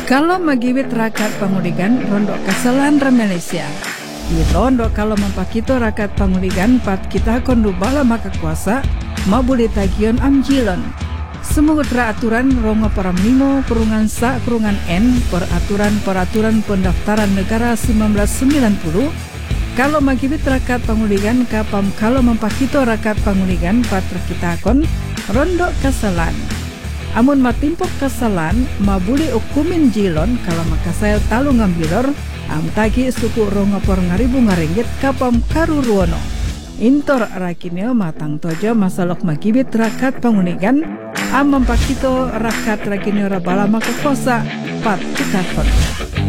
Kalau magiwit rakyat panguligan rondok kasalan ra Malaysia. Di rondok kalau mempakito rakyat panguligan pat kita kondu bala maka kuasa mabuli tagion amjilon. Semoga aturan rongo paramlimo kurungan sa kurungan N peraturan pendaftaran negara 1990 kalau magiwit rakyat panguligan kapam kalau mempakito rakyat panguligan pat kita kon rondok kasalan. Amun matimpok kasalan mabuli ukumin jilon kalau makasayal talu ngambilor amtagi suku rongopor ngaribu ngaringgit kapam karuruono. Intor rakineo matang tojo masalok magibit rakat panguligan am mempakito rakat rakineo rabala makakosa pat kitakon.